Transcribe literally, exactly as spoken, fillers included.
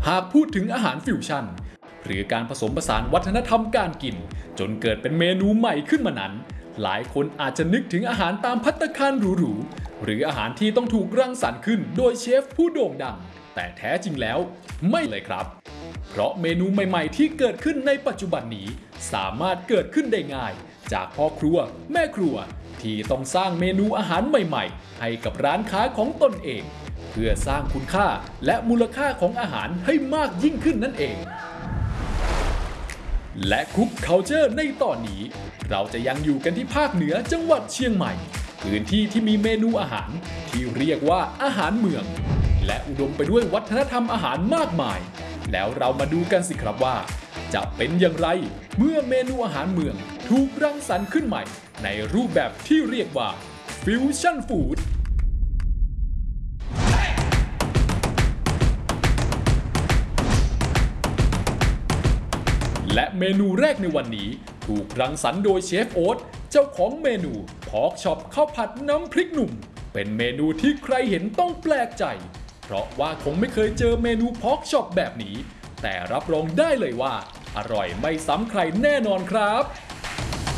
หากพูดถึงอาหารฟิวชั่นหรือการผสมผสานวัฒนธรรมการกินจนเกิดเป็นเมนูใหม่ขึ้นมานั้นหลายคนอาจจะนึกถึงอาหารตามภัตตาคารหรูๆหรืออาหารที่ต้องถูกรังสรรค์ขึ้นโดยเชฟผู้โด่งดังแต่แท้จริงแล้วไม่เลยครับเพราะเมนูใหม่ๆที่เกิดขึ้นในปัจจุบันนี้สามารถเกิดขึ้นได้ง่ายจากพ่อครัวแม่ครัวที่ต้องสร้างเมนูอาหารใหม่ๆให้กับร้านค้าของตนเองเพื่อสร้างคุณค่าและมูลค่าของอาหารให้มากยิ่งขึ้นนั่นเองและคุกคัลเจอร์ในตอนนี้เราจะยังอยู่กันที่ภาคเหนือจังหวัดเชียงใหม่พื้นที่ที่มีเมนูอาหารที่เรียกว่าอาหารเมืองและอุดมไปด้วยวัฒนธรรมอาหารมากมายแล้วเรามาดูกันสิครับว่าจะเป็นอย่างไรเมื่อเมนูอาหารเมืองถูกรังสรรค์ขึ้นใหม่ในรูปแบบที่เรียกว่าฟิวชั่นฟู้ดและเมนูแรกในวันนี้ถูกรังสรรค์โดยเชฟโอ๊ตเจ้าของเมนูพอกช็อปข้าวผัดน้ำพริกหนุ่มเป็นเมนูที่ใครเห็นต้องแปลกใจเพราะว่าคงไม่เคยเจอเมนูพอกช็อปแบบนี้แต่รับรองได้เลยว่าอร่อยไม่ซ้ำใครแน่นอนครับ